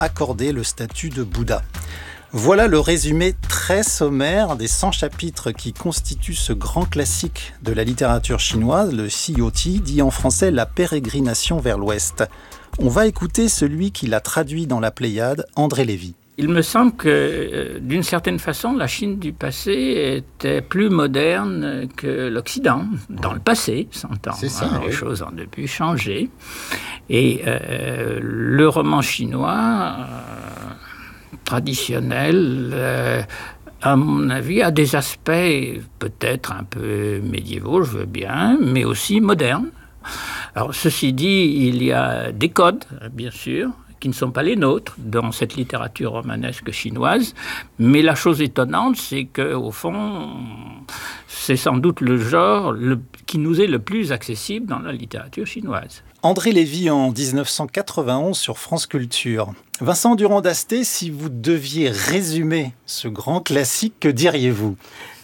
accordé le statut de Bouddha. Voilà le résumé très sommaire des 100 chapitres qui constituent ce grand classique de la littérature chinoise, le Xiyou-Ti, dit en français la pérégrination vers l'Ouest. On va écouter celui qui l'a traduit dans la Pléiade, André Lévy. Il me semble que, d'une certaine façon, la Chine du passé était plus moderne que l'Occident. Dans le passé, s'entend. C'est ça, oui. Les choses ont depuis changé. Et le roman chinois traditionnel, à mon avis, a des aspects peut-être un peu médiévaux, je veux bien, mais aussi modernes. Alors, ceci dit, il y a des codes, bien sûr, qui ne sont pas les nôtres dans cette littérature romanesque chinoise. Mais la chose étonnante, c'est qu'au fond, c'est sans doute le genre qui nous est le plus accessible dans la littérature chinoise. André Lévy en 1991 sur France Culture. Vincent Durand-Dasté, si vous deviez résumer ce grand classique, que diriez-vous ?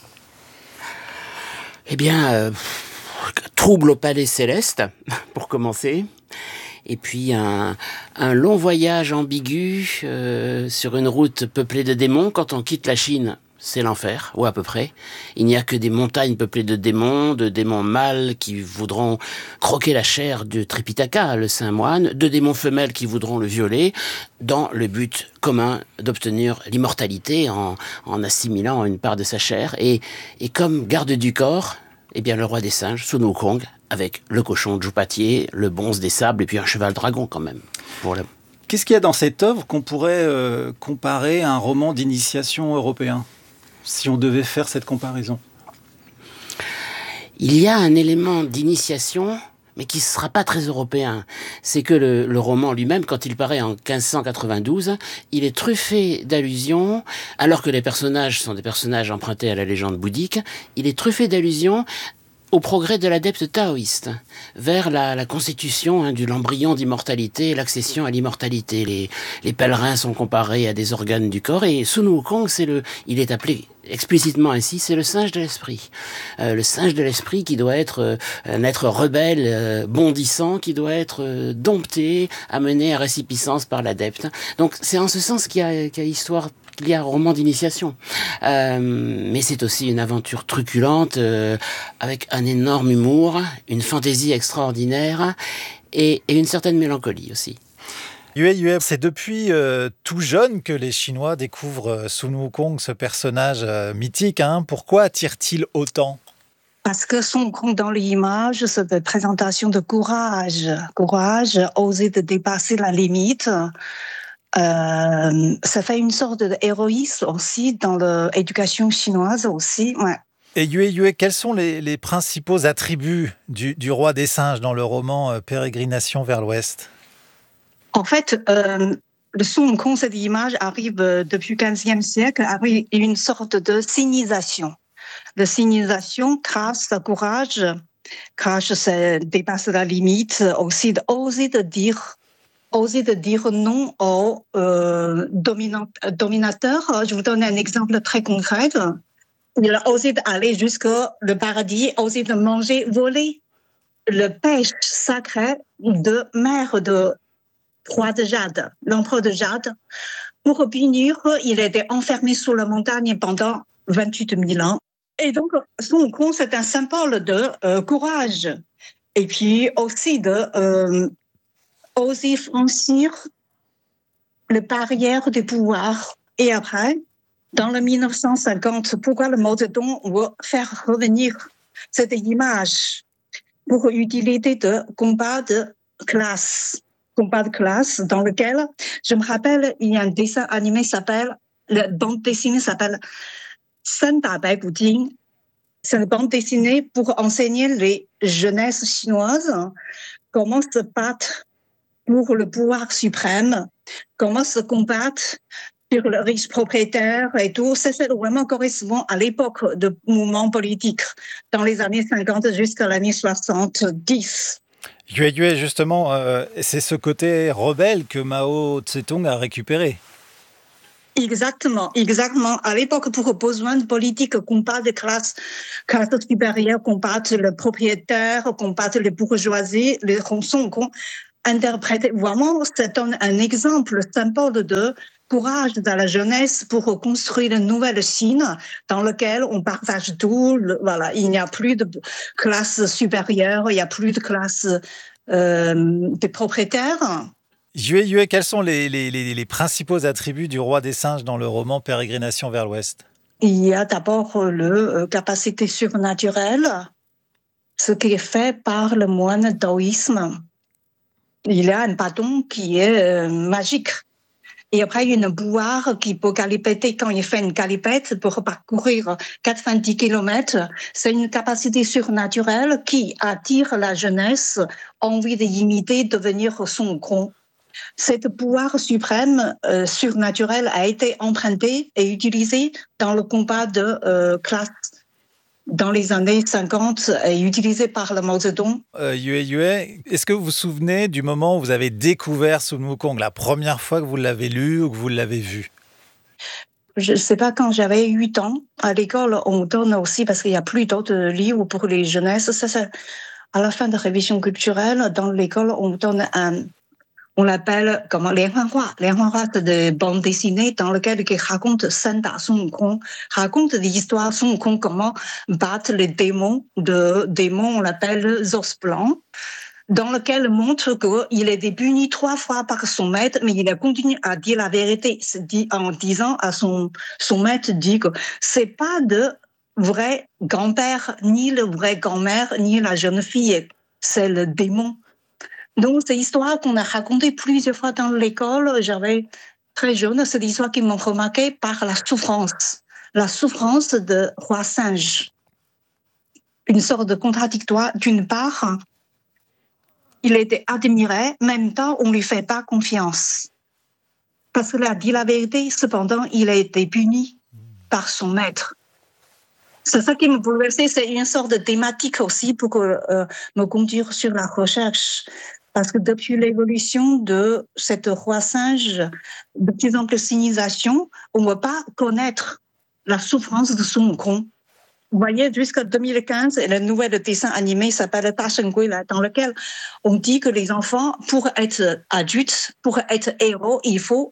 Eh bien, trouble au palais céleste, pour commencer. Et puis un long voyage ambigu sur une route peuplée de démons. Quand on quitte la Chine, c'est l'enfer, ou à peu près. Il n'y a que des montagnes peuplées de démons mâles qui voudront croquer la chair de Tripitaka, le saint moine, de démons femelles qui voudront le violer, dans le but commun d'obtenir l'immortalité en assimilant une part de sa chair. Et comme garde du corps, eh bien le roi des singes, Sun Wukong, avec le cochon Zhu-Patier, le bonze des sables et puis un cheval dragon quand même. Qu'est-ce qu'il y a dans cette œuvre qu'on pourrait comparer à un roman d'initiation européen, si on devait faire cette comparaison ? Il y a un élément d'initiation, mais qui ne sera pas très européen. C'est que le roman lui-même, quand il paraît en 1592, il est truffé d'allusions, alors que les personnages sont des personnages empruntés à la légende bouddhique, il est truffé d'allusions au progrès de l'adepte taoïste, vers la constitution de l'embryon d'immortalité et l'accession à l'immortalité. Les pèlerins sont comparés à des organes du corps, et Sun Wukong, il est appelé explicitement ainsi, c'est le singe de l'esprit. Le singe de l'esprit qui doit être un être rebelle, bondissant, qui doit être dompté, amené à récipiscence par l'adepte. Donc c'est en ce sens qu'il y a un roman d'initiation. Mais c'est aussi une aventure truculente, avec un énorme humour, une fantaisie extraordinaire, et une certaine mélancolie aussi. Yue, c'est depuis tout jeune que les Chinois découvrent Sun Wukong, ce personnage mythique. Pourquoi attire-t-il autant ? Parce que Sun Wukong, dans l'image, c'est une présentation de courage. Courage, oser de dépasser la limite. Ça fait une sorte d'héroïsme aussi dans l'éducation chinoise aussi. Ouais. Et Yue, quels sont les principaux attributs du roi des singes dans le roman Pérégrination vers l'Ouest ? En fait, le Sun Wukong, cette image arrive depuis le XVe siècle, arrive une sorte de signisation. De signisation grâce au courage. Courage, c'est dépasser la limite, aussi d'oser de dire non aux dominateurs. Je vous donne un exemple très concret. Il a osé d'aller jusqu'au paradis, osé de manger, voler le pêche sacré de mère de roi de Jade, l'empereur de Jade. Pour punir, il était enfermé sous la montagne pendant 28 000 ans. Et donc, Sun Wukong, c'est un symbole de courage. Et puis aussi de oser franchir les barrières du pouvoir. Et après, dans le 1950, pourquoi le Mao Zedong veut faire revenir cette image pour utiliser de combat de classe dans lequel, je me rappelle, il y a un dessin animé la bande dessinée s'appelle San Da Bai Gu Jing. C'est une bande dessinée pour enseigner les jeunesses chinoises comment se battre pour le pouvoir suprême, comment se combattre sur le riche propriétaire et tout. C'est vraiment correspond à l'époque de mouvement politique, dans les années 50 jusqu'à l'année 70. Yue, justement, c'est ce côté rebelle que Mao Tse-tung a récupéré. Exactement. À l'époque, pour besoin de politique, combattre les classes supérieures, combattre le propriétaire, combattre les bourgeoisies, les Sun Wukong interprété. Vraiment, ça donne un exemple symbole de courage de la jeunesse pour construire une nouvelle Chine dans laquelle on partage tout. Voilà, il n'y a plus de classe supérieure, il n'y a plus de classe des propriétaires. Yue, quels sont les principaux attributs du roi des singes dans le roman Pérégrination vers l'Ouest? Il y a d'abord la capacité surnaturelle, ce qui est fait par le moine taoïsme. Il y a un bâton qui est magique. Et après, il y a une bouilloire qui peut galipeter quand il fait une galipette pour parcourir 90 km. C'est une capacité surnaturelle qui attire la jeunesse, envie d'imiter, devenir Sun Wukong. Cette pouvoir suprême surnaturel a été emprunté et utilisé dans le combat de classe dans les années 50 et utilisé par le Mao Zedong. Yue, est-ce que vous vous souvenez du moment où vous avez découvert Sun Wukong, la première fois que vous l'avez lu ou que vous l'avez vu? Je ne sais pas, quand j'avais 8 ans, à l'école, on donne aussi, parce qu'il n'y a plus d'autres livres pour les jeunesses, ça, à la fin de révision culturelle, dans l'école, on donne on l'appelle comment Lianhuanhua. Lianhuanhua, c'est des bandes dessinées dans lesquelles il raconte Sanda Sun Wukong, raconte l'histoire Sun Wukong, comment battre les démons. On l'appelle Zos Blanc, dans lequel montre qu'il a été puni 3 fois par son maître, mais il a continué à dire la vérité, en disant à son maître, dit que c'est pas de vrai grand-père, ni le vrai grand-mère, ni la jeune fille, c'est le démon. Donc, c'est l'histoire qu'on a racontée plusieurs fois dans l'école. J'avais très jeune, c'est l'histoire qui m'a remarqué par la souffrance de roi singe. Une sorte de contradictoire. D'une part, il était admiré, en même temps, on ne lui fait pas confiance. Parce qu'il a dit la vérité, cependant, il a été puni par son maître. C'est ça qui me bouleversait, c'est une sorte de thématique aussi pour me conduire sur la recherche. Parce que depuis l'évolution de cette roi singe, de plus en plus civilisation, on ne veut pas connaître la souffrance de Sun Wukong. Vous voyez, jusqu'en 2015, le nouvel dessin animé s'appelle Ta Shen Gui, dans lequel on dit que les enfants, pour être adultes, pour être héros, il faut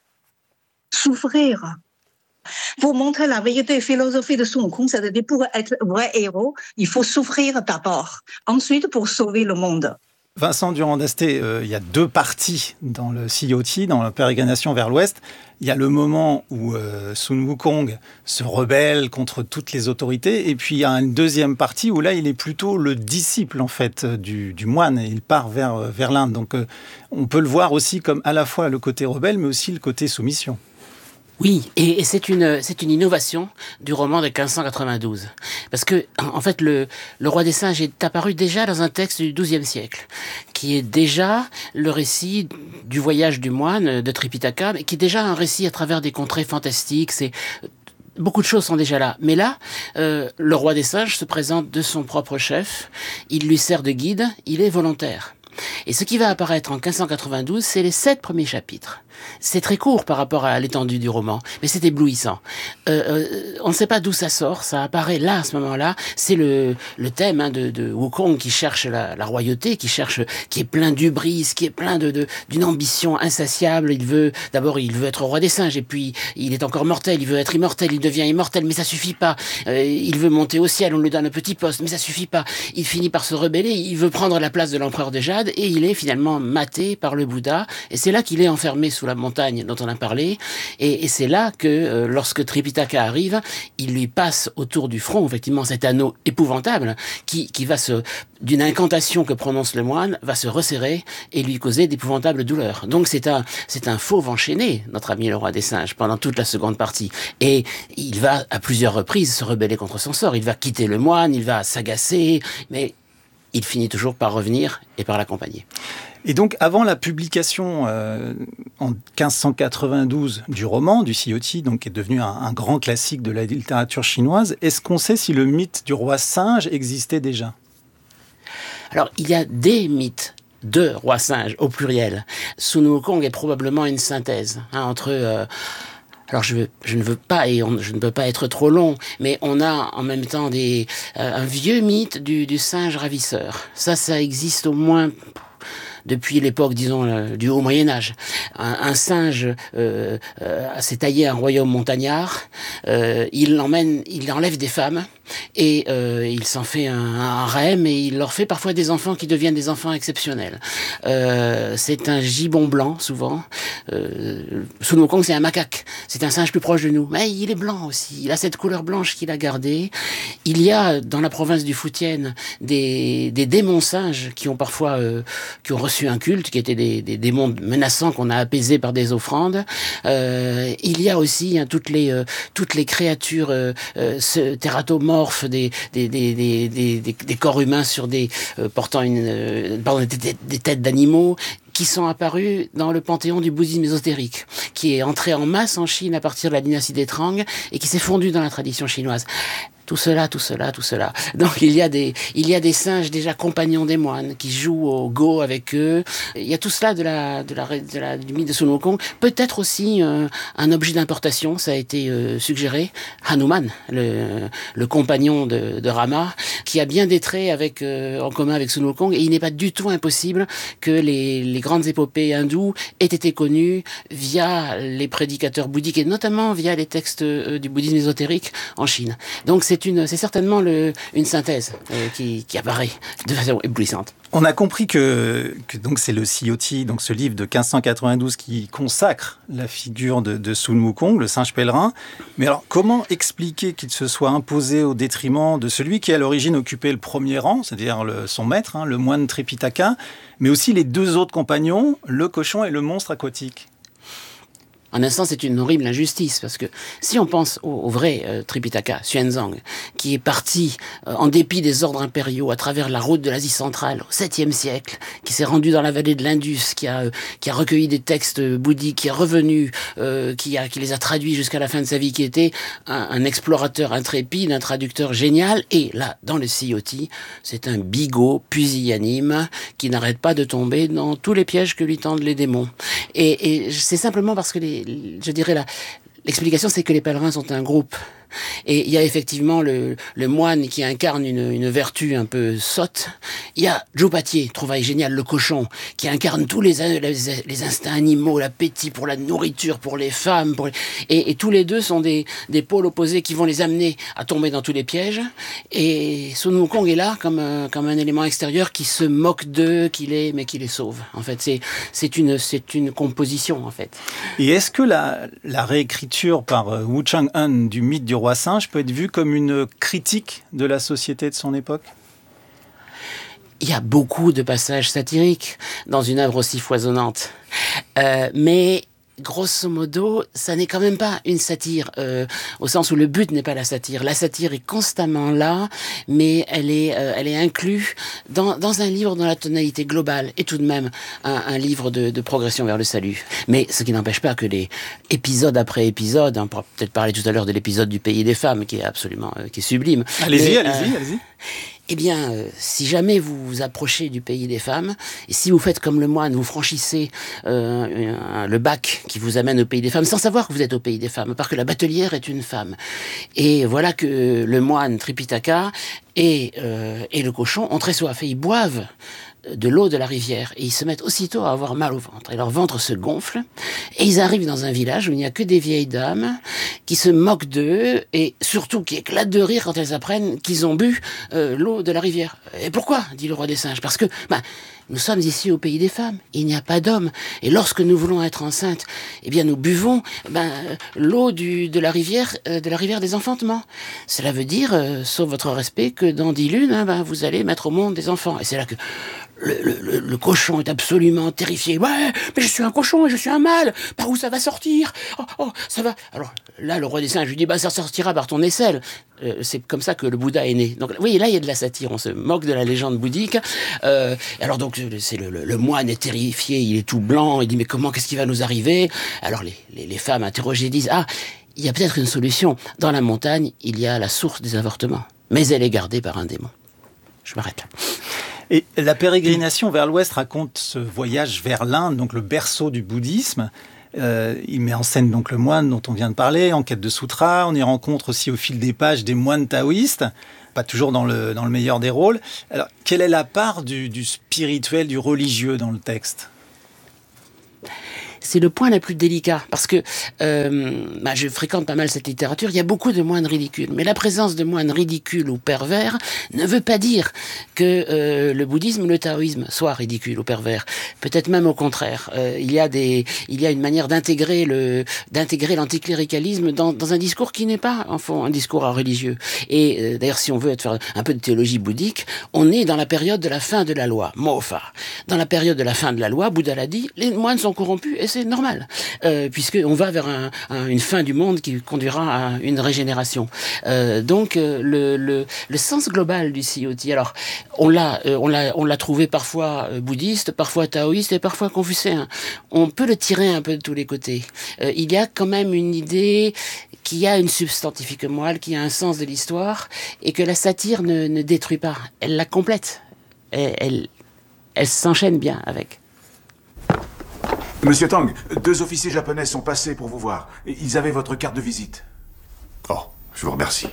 souffrir. Pour montrer la vérité philosophie de Sun Wukong, c'est-à-dire pour être vrai héros, il faut souffrir d'abord. Ensuite, pour sauver le monde. Vincent Durand-Dasté, il y a 2 parties dans le Sea Yoti, dans la Pérégrination vers l'Ouest. Il y a le moment où Sun Wukong se rebelle contre toutes les autorités, et puis il y a une deuxième partie où là, il est plutôt le disciple en fait du moine, et il part vers l'Inde. Donc on peut le voir aussi comme à la fois le côté rebelle, mais aussi le côté soumission. Oui, et c'est une innovation du roman de 1592. Parce que, en fait, le roi des singes est apparu déjà dans un texte du XIIe siècle, qui est déjà le récit du voyage du moine de Tripitaka, mais qui est déjà un récit à travers des contrées fantastiques. Beaucoup de choses sont déjà là. Mais là, le roi des singes se présente de son propre chef, il lui sert de guide, il est volontaire. Et ce qui va apparaître en 1592, c'est les 7 premiers chapitres. C'est très court par rapport à l'étendue du roman, mais c'est éblouissant. On ne sait pas d'où ça sort, ça apparaît là, à ce moment-là. C'est le thème de Wukong qui cherche la royauté, qui est plein d'hubris, qui est plein d'une ambition insatiable. Il veut être roi des singes, et puis il est encore mortel, il veut être immortel, il devient immortel, mais ça suffit pas. Il veut monter au ciel, on lui donne un petit poste, mais ça suffit pas. Il finit par se rebeller, il veut prendre la place de l'empereur de Jade, et il est finalement maté par le Bouddha, et c'est là qu'il est enfermé sous la montagne dont on a parlé, et c'est là que lorsque Tripitaka arrive, il lui passe autour du front effectivement cet anneau épouvantable qui va d'une incantation que prononce le moine, va se resserrer et lui causer d'épouvantables douleurs. Donc c'est un fauve enchaîné, notre ami le roi des singes, pendant toute la seconde partie, et il va à plusieurs reprises se rebeller contre son sort. Il va quitter le moine, il va s'agacer, mais il finit toujours par revenir et par l'accompagner. Et donc, avant la publication en 1592 du roman, du Sea Yoti, donc qui est devenu un grand classique de la littérature chinoise, est-ce qu'on sait si le mythe du roi singe existait déjà ? Alors, il y a des mythes de roi singe, au pluriel. Sun Wukong est probablement une synthèse entre... Alors je ne veux pas, et je ne peux pas être trop long, mais on a en même temps un vieux mythe du singe ravisseur. Ça existe au moins depuis l'époque, disons, du Haut Moyen-Âge. Un singe s'est taillé un royaume montagnard, il enlève des femmes, et il s'en fait un harem, et il leur fait parfois des enfants qui deviennent des enfants exceptionnels. C'est un gibbon blanc, souvent. Sun Wukong, c'est un macaque. C'est un singe plus proche de nous. Mais il est blanc aussi. Il a cette couleur blanche qu'il a gardée. Il y a, dans la province du Fujian, des démons singes qui ont parfois qui ont reçu un culte, qui étaient des démons menaçants qu'on a apaisés par des offrandes. Il y a aussi toutes les créatures tératomorphes, des corps humains sur portant des têtes d'animaux, qui sont apparus dans le panthéon du bouddhisme ésotérique, qui est entré en masse en Chine à partir de la dynastie des Trang et qui s'est fondu dans la tradition chinoise. Tout cela. Donc il y a des singes déjà compagnons des moines qui jouent au go avec eux. Il y a tout cela du mythe de Sun Wukong. Peut-être aussi un objet d'importation, ça a été suggéré. Hanuman, le compagnon de Rama, qui a bien des traits en commun avec Sun Wukong, et il n'est pas du tout impossible que les grandes épopées hindoues aient été connues via les prédicateurs bouddhiques et notamment via les textes du bouddhisme ésotérique en Chine. Donc c'est certainement une synthèse qui apparaît de façon éblouissante. On a compris que donc c'est le Siyoti, donc ce livre de 1592 qui consacre la figure de Sun Wukong, le singe pèlerin. Mais alors, comment expliquer qu'il se soit imposé au détriment de celui qui à l'origine occupait le premier rang, c'est-à-dire son maître, le moine Tripitaka, mais aussi les deux autres compagnons, le cochon et le monstre aquatique? En un sens, c'est une horrible injustice, parce que si on pense au vrai Tripitaka, Xuanzang, qui est parti en dépit des ordres impériaux à travers la route de l'Asie centrale au 7e siècle, qui s'est rendu dans la vallée de l'Indus, qui a recueilli des textes bouddhiques, qui est revenu, qui les a traduits jusqu'à la fin de sa vie, qui était un explorateur intrépide, un traducteur génial, et là, dans le Siyoti, c'est un bigot pusillanime qui n'arrête pas de tomber dans tous les pièges que lui tendent les démons. Et c'est simplement parce que l'explication, c'est que les pèlerins sont un groupe. Et il y a effectivement le moine qui incarne une vertu un peu sotte. Il y a Jupatier, trouvaille géniale, le cochon, qui incarne tous les instincts animaux, l'appétit pour la nourriture, pour les femmes. Et tous les deux sont des pôles opposés qui vont les amener à tomber dans tous les pièges. Et Sun Wukong est là comme un élément extérieur qui se moque d'eux, mais qui les sauve. En fait, c'est une composition, en fait. Et est-ce que la réécriture par Wu Chang-un du mythe du roi singe peut être vue comme une critique de la société de son époque? Il y a beaucoup de passages satiriques dans une œuvre aussi foisonnante. Mais grosso modo, ça n'est quand même pas une satire, au sens où le but n'est pas la satire. La satire est constamment là, mais elle est inclue dans un livre dont la tonalité globale est tout de même un livre de progression vers le salut. Mais ce qui n'empêche pas que les épisodes après épisode, on pourra peut-être parler tout à l'heure de l'épisode du Pays des femmes, qui est sublime. Allez-y. Eh bien, si jamais vous vous approchez du Pays des femmes, et si vous faites comme le moine, vous franchissez le bac qui vous amène au Pays des femmes, sans savoir que vous êtes au Pays des femmes, parce que la batelière est une femme. Et voilà que le moine Tripitaka et le cochon ont très soif, et ils boivent de l'eau de la rivière, et ils se mettent aussitôt à avoir mal au ventre, et leur ventre se gonfle, et ils arrivent dans un village où il n'y a que des vieilles dames qui se moquent d'eux, et surtout qui éclatent de rire quand elles apprennent qu'ils ont bu l'eau de la rivière. Et pourquoi? Dit le roi des singes. Parce que nous sommes ici au pays des femmes, il n'y a pas d'hommes, et lorsque nous voulons être enceintes, eh bien nous buvons l'eau de la rivière des enfantements. Cela veut dire, sauf votre respect, que dans 10 lunes, vous allez mettre au monde des enfants. Et c'est là que le cochon est absolument terrifié. Ouais, mais je suis un cochon et je suis un mâle. Par où ça va sortir? Oh, ça va. Alors là, le roi des singes lui dit, ça sortira par ton aisselle. C'est comme ça que le Bouddha est né. Donc oui, là il y a de la satire. On se moque de la légende bouddhique. Alors donc c'est le moine est terrifié. Il est tout blanc. Il dit mais qu'est-ce qui va nous arriver? Alors les femmes interrogées disent il y a peut-être une solution. Dans la montagne, il y a la source des avortements, mais elle est gardée par un démon. Je m'arrête là. Et la pérégrination vers l'ouest raconte ce voyage vers l'Inde, donc le berceau du bouddhisme. Il met en scène donc le moine dont on vient de parler, en quête de sutra. On y rencontre aussi au fil des pages des moines taoïstes, pas toujours dans le meilleur des rôles. Alors, quelle est la part du spirituel, du religieux dans le texte ? C'est le point le plus délicat, parce que je fréquente pas mal cette littérature, il y a beaucoup de moines ridicules, mais la présence de moines ridicules ou pervers ne veut pas dire que le bouddhisme ou le taoïsme soit ridicule ou pervers. Peut-être même au contraire. Il y a une manière d'intégrer l'anticléricalisme dans un discours qui n'est pas, en fond, un discours religieux. Et d'ailleurs, si on veut faire un peu de théologie bouddhique, on est dans la période de la fin de la loi, Mofa. Dans la période de la fin de la loi, Bouddha l'a dit, les moines sont corrompus, et c'est normal, puisqu'on va vers une fin du monde qui conduira à une régénération. Donc le sens global du COT, alors on l'a trouvé parfois bouddhiste, parfois taoïste et parfois confucéen. On peut le tirer un peu de tous les côtés. Il y a quand même une idée qui a une substantifique moelle, qui a un sens de l'histoire, et que la satire ne détruit pas. Elle la complète. Elle s'enchaîne bien avec. Monsieur Tang, 2 officiers japonais sont passés pour vous voir. Ils avaient votre carte de visite. Oh, je vous remercie.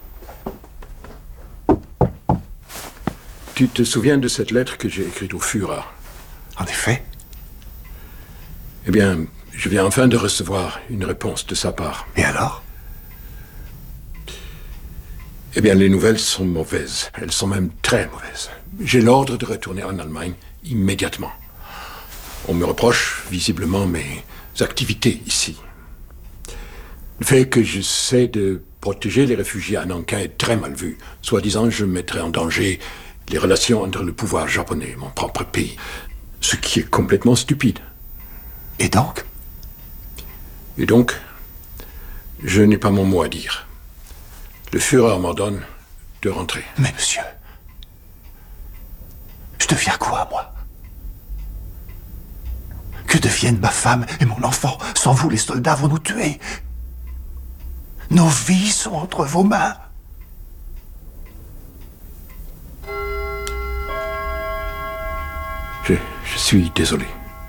Tu te souviens de cette lettre que j'ai écrite au Führer ? En effet. Eh bien, je viens enfin de recevoir une réponse de sa part. Et alors ? Eh bien, les nouvelles sont mauvaises. Elles sont même très mauvaises. J'ai l'ordre de retourner en Allemagne immédiatement. On me reproche visiblement mes activités ici. Le fait que j'essaie de protéger les réfugiés à Nankin est très mal vu. Soi-disant, je mettrais en danger les relations entre le pouvoir japonais et mon propre pays. Ce qui est complètement stupide. Et donc ? Et donc, je n'ai pas mon mot à dire. Le Führer m'ordonne de rentrer. Mais monsieur, je deviens quoi, moi ? Que deviennent ma femme et mon enfant ? Sans vous, les soldats vont nous tuer. Nos vies sont entre vos mains. Je suis désolé.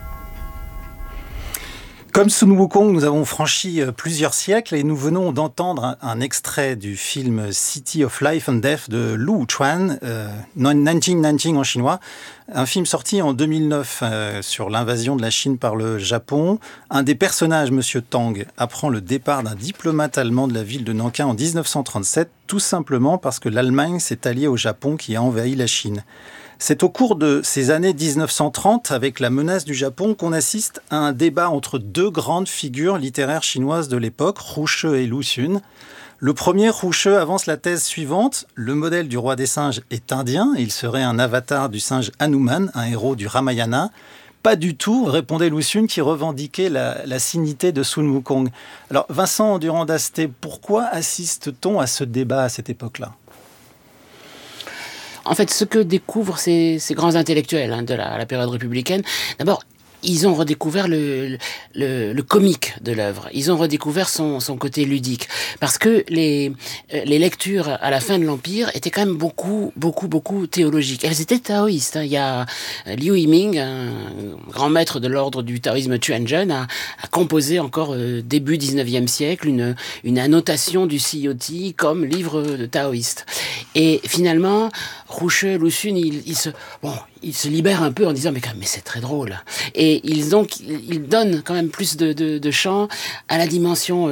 Comme Sun Wukong, nous avons franchi plusieurs siècles et nous venons d'entendre un extrait du film City of Life and Death de Lu Chuan, Nanjing Nanjing en chinois, un film sorti en 2009 sur l'invasion de la Chine par le Japon. Un des personnages, Monsieur Tang, apprend le départ d'un diplomate allemand de la ville de Nankin en 1937, tout simplement parce que l'Allemagne s'est alliée au Japon qui a envahi la Chine. C'est au cours de ces années 1930, avec la menace du Japon, qu'on assiste à un débat entre 2 grandes figures littéraires chinoises de l'époque, Ru She et Lu Xun. Le premier, Ru She, avance la thèse suivante. Le modèle du roi des singes est indien, et il serait un avatar du singe Hanuman, un héros du Ramayana. Pas du tout, répondait Lu Xun, qui revendiquait la signité de Sun Wukong. Alors, Vincent Durand-Dasté, pourquoi assiste-t-on à ce débat à cette époque-là ? En fait, ce que découvrent ces grands intellectuels de la période républicaine, d'abord, ils ont redécouvert le comique de l'œuvre. Ils ont redécouvert son côté ludique. Parce que les lectures à la fin de l'Empire étaient quand même beaucoup théologiques. Elles étaient taoïstes. Il y a Liu Yiming, un grand maître de l'ordre du taoïsme Quanzhen, a composé encore début 19e siècle une annotation du COT comme livre taoïste. Et finalement, Ru She, Lu Xun, ils se libèrent un peu en disant mais c'est très drôle. Et ils donnent quand même plus de champ à la dimension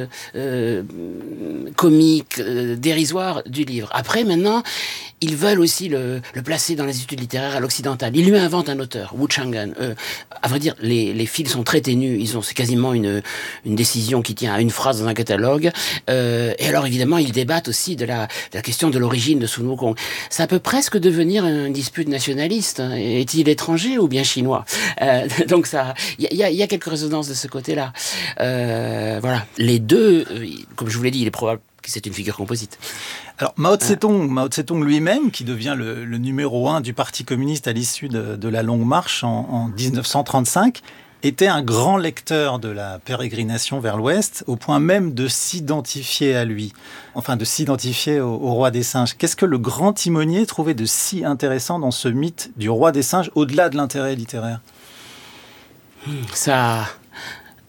comique, dérisoire du livre. Après, maintenant, ils veulent aussi le placer dans les études littéraires à l'occidental. Ils lui inventent un auteur, Wu Chang'an. À vrai dire, les fils sont très ténus. C'est quasiment une décision qui tient à une phrase dans un catalogue. Et alors, évidemment, ils débattent aussi de la question de l'origine de Sun Wukong. Ça peut presque devenir une dispute nationaliste. Est-il étranger ou bien chinois ? Donc ça, il y a quelques résonances de ce côté-là. Voilà. Les deux, comme je vous l'ai dit, il est probable que c'est une figure composite. Alors Mao Tse-tung lui-même, qui devient le numéro 1 du Parti communiste à l'issue de la Longue Marche en 1935, était un grand lecteur de la pérégrination vers l'Ouest, au point même de s'identifier à lui, enfin de s'identifier au roi des singes. Qu'est-ce que le grand timonier trouvait de si intéressant dans ce mythe du roi des singes, au-delà de l'intérêt littéraire ? Ça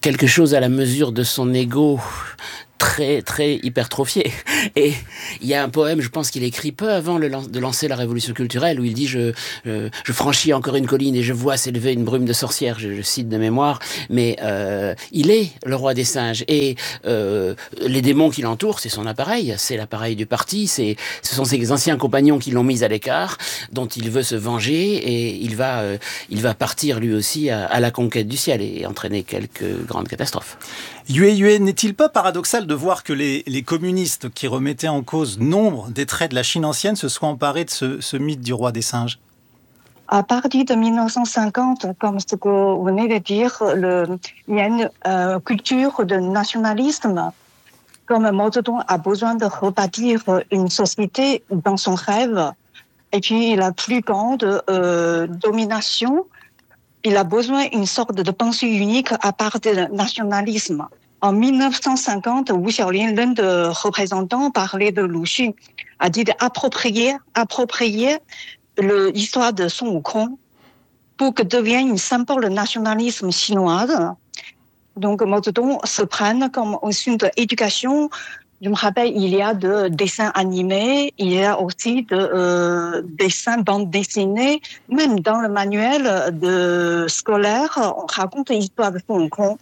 quelque chose à la mesure de son ego, très très hypertrophié. Et il y a un poème, je pense qu'il écrit peu avant de lancer la révolution culturelle, où il dit je franchis encore une colline et je vois s'élever une brume de sorcières, je cite de mémoire, mais il est le roi des singes, et les démons qui l'entourent, c'est son appareil, c'est l'appareil du parti, ce sont ses anciens compagnons qui l'ont mis à l'écart, dont il veut se venger, et il va partir lui aussi à la conquête du ciel et entraîner quelques grandes catastrophes. Yue, n'est-il pas paradoxal de voir que les communistes qui remettaient en cause nombre des traits de la Chine ancienne se soient emparés de ce mythe du roi des singes? À partir de 1950, comme ce que vous venez de dire, il y a une culture de nationalisme. Comme Mao Zedong a besoin de rebâtir une société dans son rêve, et puis la plus grande domination, il a besoin d'une sorte de pensée unique à part du nationalisme. En 1950, Wu Xiaolin, l'un des représentants, parlait de Lu Xun, a dit d'approprier l'histoire de Sun Wukong pour que devienne un symbole de nationalisme chinois. Donc, Mao Zedong se prenne comme une d'éducation. Je me rappelle, il y a de dessins animés, il y a aussi de dessins bandes dessinées. Même dans le manuel scolaire, on raconte l'histoire de Sun Wukong.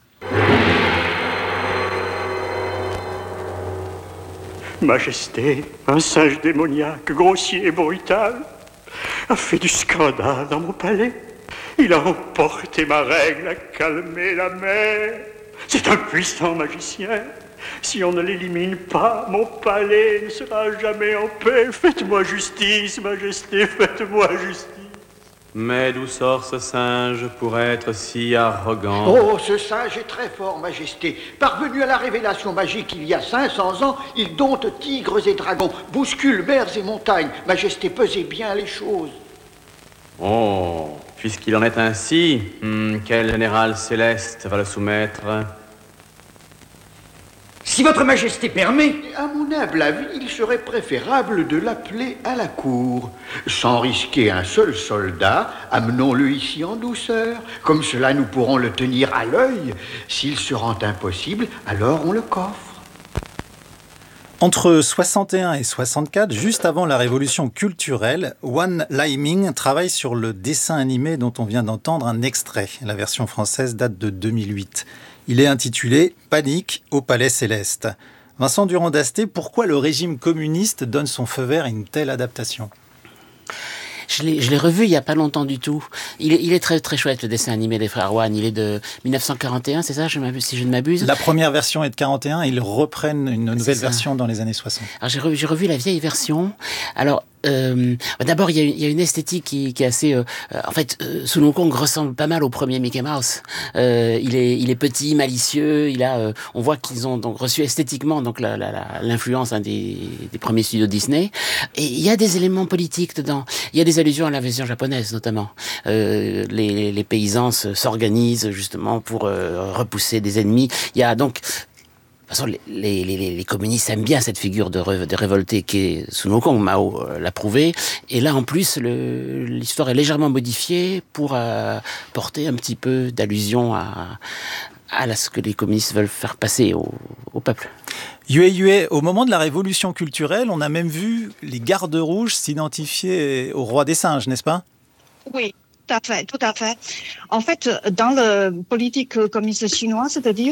Majesté, un singe démoniaque, grossier et brutal, a fait du scandale dans mon palais. Il a emporté ma règle, a calmé la mer. C'est un puissant magicien. Si on ne l'élimine pas, mon palais ne sera jamais en paix. Faites-moi justice, Majesté, faites-moi justice. Mais d'où sort ce singe pour être si arrogant? Oh, ce singe est très fort, Majesté. Parvenu à la révélation magique il y a 500 ans, il dompte tigres et dragons, bouscule mers et montagnes. Majesté, pesez bien les choses. Oh, puisqu'il en est ainsi, quel général céleste va le soumettre? Si votre Majesté permet, à mon humble avis, il serait préférable de l'appeler à la cour. Sans risquer un seul soldat, amenons-le ici en douceur. Comme cela, nous pourrons le tenir à l'œil. S'il se rend impossible, alors on le coffre. Entre 61 et 64, juste avant la révolution culturelle, Wan Laiming travaille sur le dessin animé dont on vient d'entendre un extrait. La version française date de 2008. Il est intitulé « Panique au Palais Céleste ». Vincent Durand-Dasté, pourquoi le régime communiste donne son feu vert à une telle adaptation ? Je l'ai revu il y a pas longtemps du tout. Il est très très chouette, le dessin animé des frères Wan. Il est de 1941, c'est ça, si je ne m'abuse. La première version est de 41, ils reprennent une nouvelle version dans les années 60. Alors j'ai revu la vieille version. Alors d'abord, il y a une esthétique qui est assez... en fait, Sun Wukong ressemble pas mal au premier Mickey Mouse. Il est petit, malicieux. On voit qu'ils ont donc reçu esthétiquement donc l'influence des premiers studios Disney. Et il y a des éléments politiques dedans. Il y a des allusions à l'invasion japonaise, notamment. Les paysans s'organisent justement pour repousser des ennemis. Il y a donc... De toute façon, les communistes aiment bien cette figure de révolté qui est Sun Wukong. Mao l'a prouvé. Et là, en plus, l'histoire est légèrement modifiée pour porter un petit peu d'allusion à ce que les communistes veulent faire passer au peuple. Yue, au moment de la révolution culturelle, on a même vu les gardes rouges s'identifier au roi des singes, n'est-ce pas ? Oui. Tout à fait. En fait, dans la politique communiste chinoise, c'est-à-dire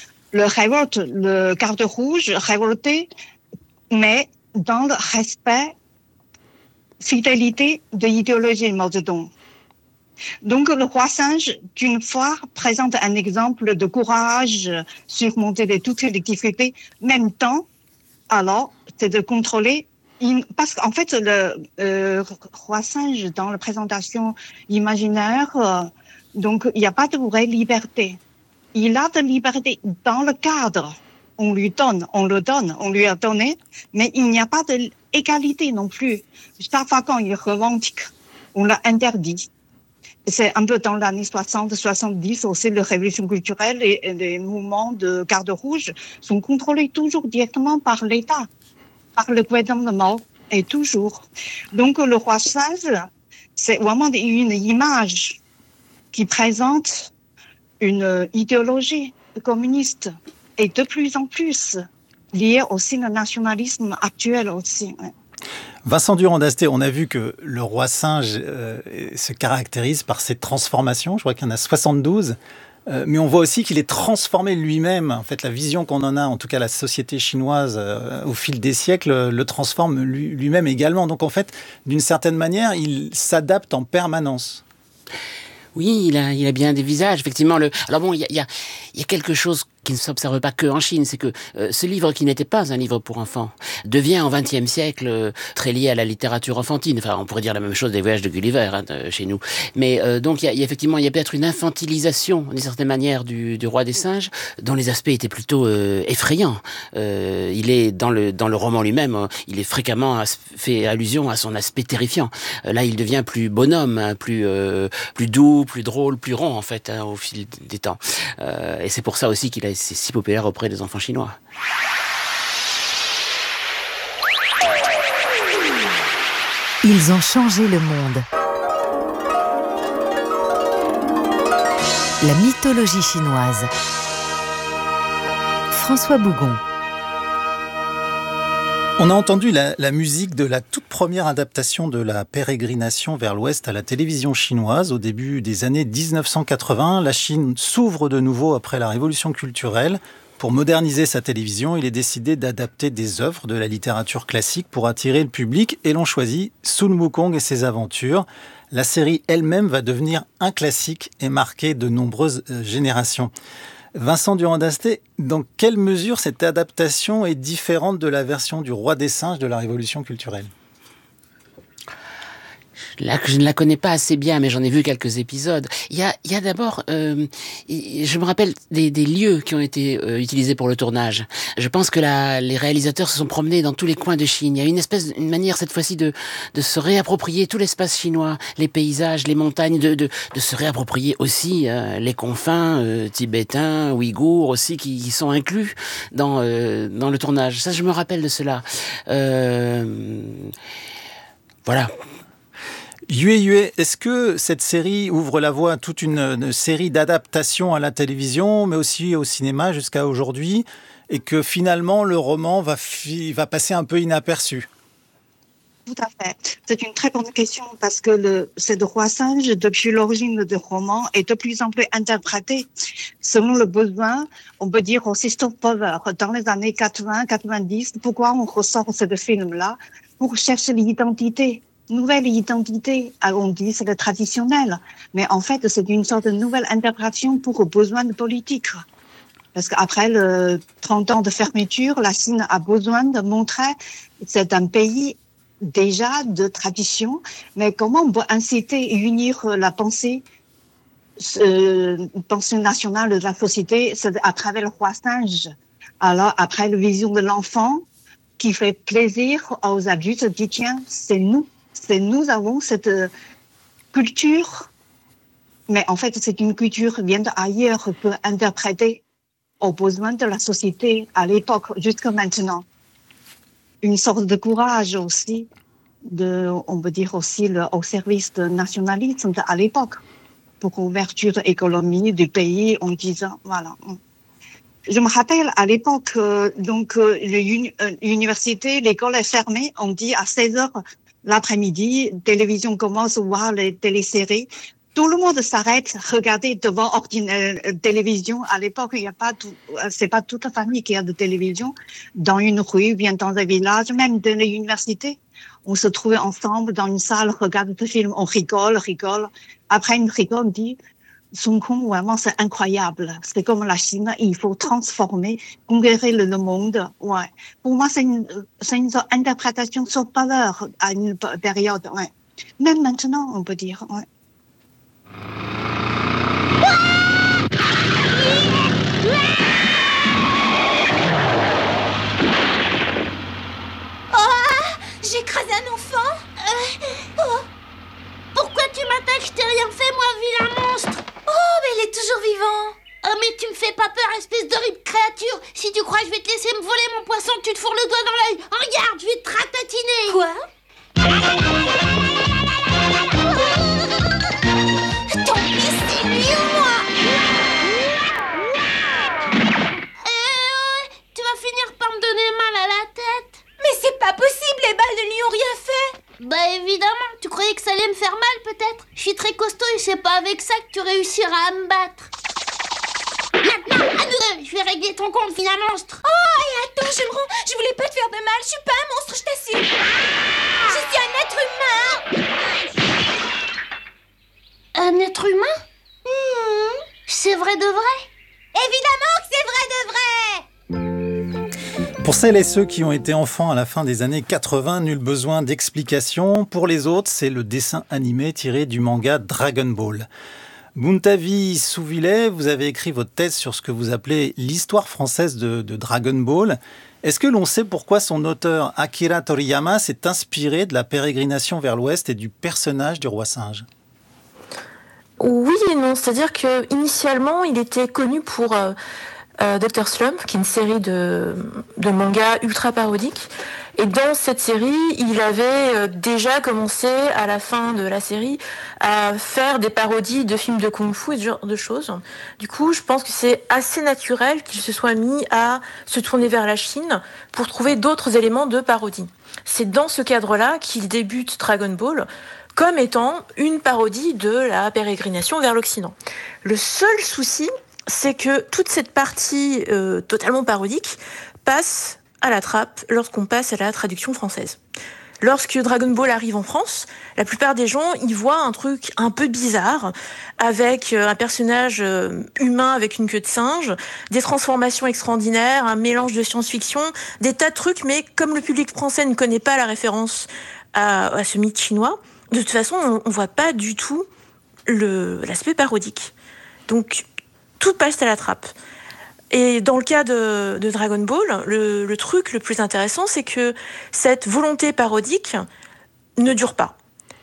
le garde rouge révolté, mais dans le respect, fidélité de l'idéologie de Mao Zedong. Donc, le roi singe, d'une fois, présente un exemple de courage, surmonter de toutes les difficultés. Même temps, alors, c'est de contrôler. Parce qu'en fait, le roi singe, dans la présentation imaginaire, donc, il n'y a pas de vraie liberté. Il a de liberté dans le cadre. On lui a donné, mais il n'y a pas d'égalité non plus. Chaque fois quand il revendique, on l'a interdit. C'est un peu dans l'année 60-70 aussi, la révolution culturelle et les mouvements de garde rouge sont contrôlés toujours directement par l'État, par le gouvernement, et toujours. Donc le roi singe, c'est vraiment une image qui présente une idéologie communiste et de plus en plus lié aussi au nationalisme actuel aussi. Ouais. Vincent Durand-Dasté, on a vu que le roi singe se caractérise par ses transformations. Je crois qu'il y en a 72. Mais on voit aussi qu'il est transformé lui-même. En fait, la vision qu'on en a, en tout cas la société chinoise, au fil des siècles, le transforme lui-même également. Donc en fait, d'une certaine manière, il s'adapte en permanence. Oui, il a bien des visages, effectivement. Alors bon, il y a quelque chose qui ne s'observe pas que en Chine, c'est que ce livre qui n'était pas un livre pour enfants devient au XXe siècle très lié à la littérature enfantine. Enfin, on pourrait dire la même chose des voyages de Gulliver chez nous. Mais donc il y a effectivement, il y a peut-être une infantilisation d'une certaine manière du roi des singes, dont les aspects étaient plutôt effrayants. Il est dans le roman lui-même, il est fréquemment fait allusion à son aspect terrifiant. Là, il devient plus bonhomme, plus doux, plus drôle, plus rond en fait au fil des temps. Et c'est pour ça aussi c'est si populaire auprès des enfants chinois. Ils ont changé le monde. La mythologie chinoise. François Bougon. On a entendu la musique de la toute première adaptation de la pérégrination vers l'Ouest à la télévision chinoise. Au début des années 1980, la Chine s'ouvre de nouveau après la révolution culturelle. Pour moderniser sa télévision, il est décidé d'adapter des œuvres de la littérature classique pour attirer le public et l'on choisit Sun Wukong et ses aventures. La série elle-même va devenir un classique et marquer de nombreuses générations. Vincent Durand-Dasté, dans quelle mesure cette adaptation est différente de la version du Roi des singes de la Révolution culturelle ? Là, je ne la connais pas assez bien, mais j'en ai vu quelques épisodes. Il y a d'abord, je me rappelle des lieux qui ont été utilisés pour le tournage. Je pense que les réalisateurs se sont promenés dans tous les coins de Chine. Il y a une manière cette fois-ci de se réapproprier tout l'espace chinois, les paysages, les montagnes, de se réapproprier aussi les confins tibétains, ouïghours aussi qui sont inclus dans le tournage. Ça, je me rappelle de cela. Voilà. Yue, est-ce que cette série ouvre la voie à toute une série d'adaptations à la télévision, mais aussi au cinéma jusqu'à aujourd'hui, et que finalement le roman va passer un peu inaperçu ? Tout à fait. C'est une très bonne question parce que ce roi singe, depuis l'origine du roman, est de plus en plus interprété selon le besoin. On peut dire aussi soft power. Dans les années 80-90, pourquoi on ressort ce film-là ? Pour chercher l'identité. Nouvelle identité, on dit c'est le traditionnel, mais en fait c'est une sorte de nouvelle interprétation pour besoin de politique. Parce qu'après 30 ans de fermeture, la Chine a besoin de montrer que c'est un pays déjà de tradition, mais comment on peut inciter et unir la pensée nationale de la société, c'est à travers le roi singe. Alors après la vision de l'enfant qui fait plaisir aux adultes, dit tiens, nous avons cette culture, mais en fait, c'est une culture qui vient d'ailleurs, peut interpréter aux besoins de la société à l'époque, jusqu'à maintenant. Une sorte de courage aussi, on peut dire aussi au service du nationalisme à l'époque, pour l'ouverture économique du pays en disant, voilà. Je me rappelle à l'époque, l'université, l'école est fermée, on dit à 16h, l'après-midi, télévision commence à voir les téléséries. Tout le monde s'arrête, regarder devant télévision. À l'époque, c'est pas toute la famille qui a de télévision. Dans une rue, bien dans un village, même dans l'université. On se trouvait ensemble dans une salle, regarde le film, on rigole. Après une rigole, on dit, Sun Wukong, vraiment, c'est incroyable. C'est comme la Chine, il faut transformer, conquérir le monde. Ouais. Pour moi, c'est une interprétation sur valeur à une période. Ouais. Même maintenant, on peut dire. Ouais. J'ai écrasé un enfant. Pourquoi tu m'attaques? Je t'ai rien fait, moi, vilain monstre. Oh, mais il est toujours vivant. Oh, mais tu me fais pas peur, espèce d'horrible créature. Si tu crois que je vais te laisser me voler mon poisson, tu te fourres le doigt dans l'œil. Regarde, je vais te ratatiner. Quoi? Tant pis, c'est lui ou moi. Bah évidemment, tu croyais que ça allait me faire mal peut-être? Je suis très costaud et c'est pas avec ça que tu réussiras à me battre. Maintenant, à nous deux, je vais régler ton compte, vilain monstre. Oh, et attends, Gémeron, je voulais pas te faire de mal, je suis pas un monstre, je t'assure. Je suis un être humain. Un être humain? C'est vrai de vrai? Évidemment que c'est vrai de vrai. Pour celles et ceux qui ont été enfants à la fin des années 80, nul besoin d'explication. Pour les autres, c'est le dessin animé tiré du manga Dragon Ball. Buntavi Souvillet, vous avez écrit votre thèse sur ce que vous appelez l'histoire française de Dragon Ball. Est-ce que l'on sait pourquoi son auteur Akira Toriyama s'est inspiré de la pérégrination vers l'Ouest et du personnage du roi singe ? Oui et non, c'est-à-dire que initialement, il était connu pour Dr. Slump, qui est une série de mangas ultra parodiques. Et dans cette série, il avait déjà commencé, à la fin de la série, à faire des parodies de films de kung-fu et ce genre de choses. Du coup, je pense que c'est assez naturel qu'il se soit mis à se tourner vers la Chine pour trouver d'autres éléments de parodie. C'est dans ce cadre-là qu'il débute Dragon Ball comme étant une parodie de la pérégrination vers l'Occident. Le seul souci, c'est que toute cette partie totalement parodique passe à la trappe lorsqu'on passe à la traduction française. Lorsque Dragon Ball arrive en France, la plupart des gens y voient un truc un peu bizarre, avec un personnage humain avec une queue de singe, des transformations extraordinaires, un mélange de science-fiction, des tas de trucs, mais comme le public français ne connaît pas la référence à ce mythe chinois, de toute façon, on voit pas du tout l'aspect parodique. Donc, tout passe à la trappe. Et dans le cas de Dragon Ball, le truc le plus intéressant, c'est que cette volonté parodique ne dure pas.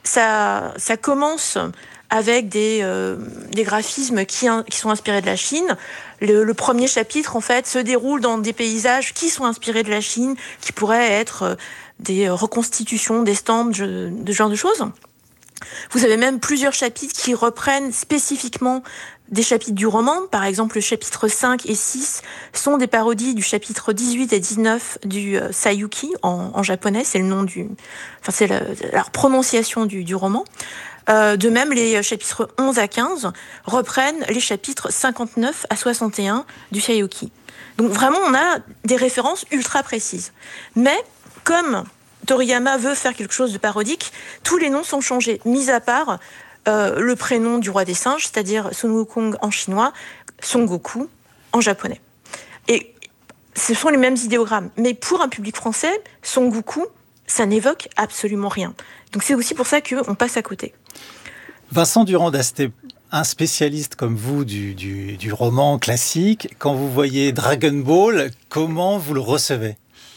Ça commence avec des graphismes qui sont inspirés de la Chine. Le premier chapitre, en fait, se déroule dans des paysages qui sont inspirés de la Chine, qui pourraient être des reconstitutions, des stamps, de ce genre de choses. Vous avez même plusieurs chapitres qui reprennent spécifiquement des chapitres du roman. Par exemple, le chapitre 5 et 6 sont des parodies du chapitre 18 et 19 du Sayuki, en japonais, c'est le nom c'est la prononciation du roman. De même, les chapitres 11 à 15 reprennent les chapitres 59 à 61 du Sayuki. Donc vraiment, on a des références ultra précises. Mais, comme Toriyama veut faire quelque chose de parodique, tous les noms sont changés, mis à part le prénom du roi des singes, c'est-à-dire Sun Wukong en chinois, Son Goku en japonais. Et ce sont les mêmes idéogrammes. Mais pour un public français, Son Goku, ça n'évoque absolument rien. Donc c'est aussi pour ça qu'on passe à côté. Vincent Durand-Dasté, un spécialiste comme vous du roman classique, quand vous voyez Dragon Ball, comment vous le recevez ?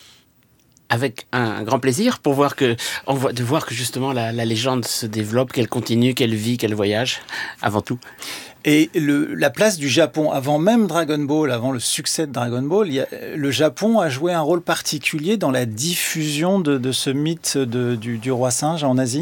Avec un grand plaisir pour voir que justement la légende se développe, qu'elle continue, qu'elle vit, qu'elle voyage, avant tout. Et la place du Japon, avant même Dragon Ball, avant le succès de Dragon Ball, le Japon a joué un rôle particulier dans la diffusion de ce mythe du roi singe en Asie ?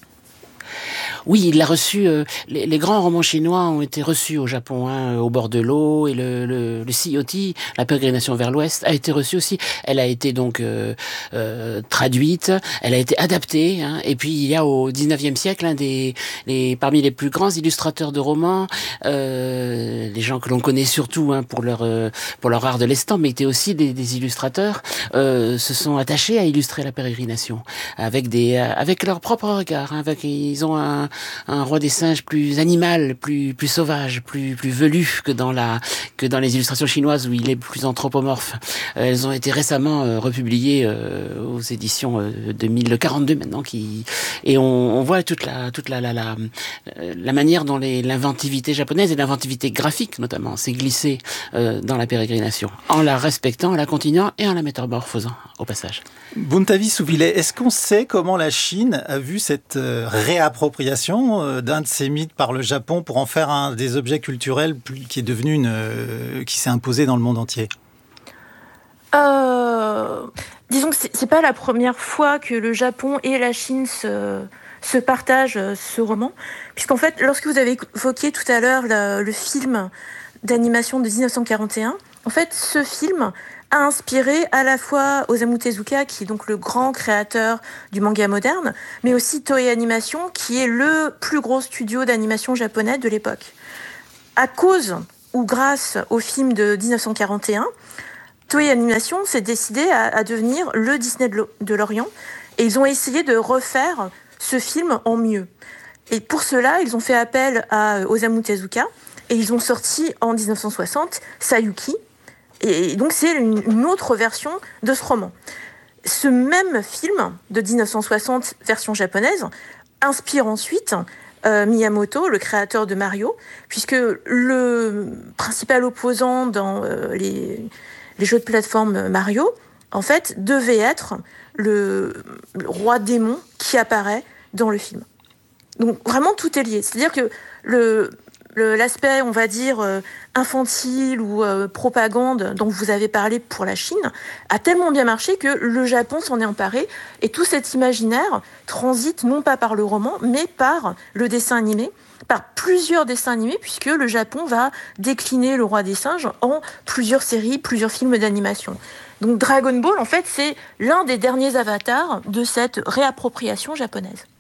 Oui, il l'a reçu. Les grands romans chinois ont été reçus au Japon, au bord de l'eau, et le Sea Oti, la pérégrination vers l'Ouest, a été reçue aussi. Elle a été donc traduite, elle a été adaptée. Et puis il y a au 19e siècle parmi les plus grands illustrateurs de romans, les gens que l'on connaît surtout pour leur art de l'estampe, mais étaient aussi des illustrateurs, se sont attachés à illustrer la pérégrination avec leur propre regard. Ils ont un roi des singes plus animal, plus sauvage, plus velu que dans les illustrations chinoises où il est plus anthropomorphe. Elles ont été récemment republiées aux éditions 2042 maintenant, et on voit toute la manière dont l'inventivité japonaise et l'inventivité graphique notamment s'est glissée dans la pérégrination, en la respectant, en la continuant et en la métamorphosant au passage. Buntavi Souvillet, est-ce qu'on sait comment la Chine a vu cette réappropriation d'un de ces mythes par le Japon pour en faire un des objets culturels qui est devenu qui s'est imposé dans le monde entier ? Disons que c'est pas la première fois que le Japon et la Chine se partagent ce roman, puisqu'en fait, lorsque vous avez évoqué tout à l'heure le film d'animation de 1941, en fait, ce film a inspiré à la fois Osamu Tezuka, qui est donc le grand créateur du manga moderne, mais aussi Toei Animation, qui est le plus gros studio d'animation japonais de l'époque. À cause ou grâce au film de 1941, Toei Animation s'est décidé à devenir le Disney de l'Orient, et ils ont essayé de refaire ce film en mieux. Et pour cela, ils ont fait appel à Osamu Tezuka, et ils ont sorti en 1960 Sayuki, et donc c'est une autre version de ce roman. Ce même film de 1960, version japonaise, inspire ensuite Miyamoto, le créateur de Mario, puisque le principal opposant dans les jeux de plateforme Mario, en fait, devait être le roi démon qui apparaît dans le film. Donc vraiment tout est lié. C'est-à-dire que l'aspect, on va dire, infantile ou propagande dont vous avez parlé pour la Chine a tellement bien marché que le Japon s'en est emparé, et tout cet imaginaire transite non pas par le roman, mais par le dessin animé, par plusieurs dessins animés, puisque le Japon va décliner le roi des singes en plusieurs séries, plusieurs films d'animation. Donc Dragon Ball, en fait, c'est l'un des derniers avatars de cette réappropriation japonaise.